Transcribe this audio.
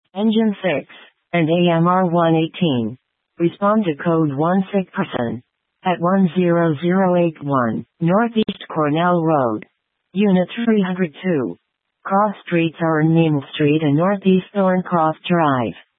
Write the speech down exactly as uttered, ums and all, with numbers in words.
Engine six, and A M R one eighteen. Respond to code one six percent. At one zero zero eight one, Northeast Cornell Road. Unit three hundred two. Cross streets are Neal Street and Northeast Thorncross Drive.